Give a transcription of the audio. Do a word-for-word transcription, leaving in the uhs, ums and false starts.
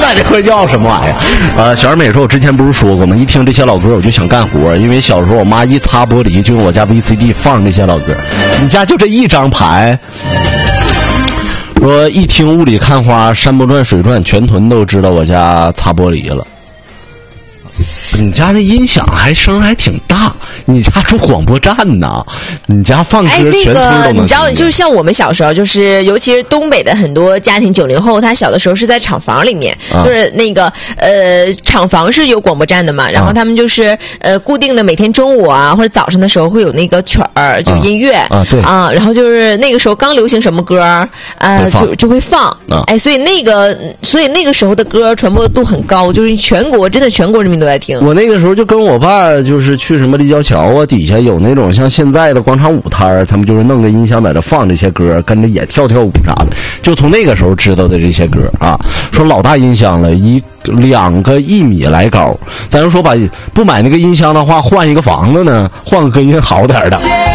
在这块叫什么玩意儿？呃，小二妹说，我之前不是说过吗？一听这些老歌我就想干活，因为小时候我妈一擦玻璃就用我家 V C D 放这些老歌。你家就这一张牌？说一听雾里看花、山不转水转，全屯都知道我家擦玻璃了。你家那音响还声还挺大，你家住广播站呢，你家放歌全村都能听见。 哎，那个你知道，就是像我们小时候，就是尤其是东北的很多家庭，九零后，他小的时候是在厂房里面，啊、就是那个呃厂房是有广播站的嘛，然后他们就是呃固定的每天中午啊或者早上的时候会有那个曲儿，就音乐啊, 啊对啊，然后就是那个时候刚流行什么歌，呃就就会放，啊、哎，所以那个所以那个时候的歌传播度很高，就是全国真的全国人民都在听。 我那个时候就跟我爸就是去什么立交桥啊，底下有那种像现在的广场舞摊儿，他们就是弄个音响在这放这些歌，跟着也跳跳舞啥的，就从那个时候知道的这些歌啊。说老大音箱了，一两个一米来高，咱就说把不买那个音箱的话，换一个房子呢，换个隔音好点的。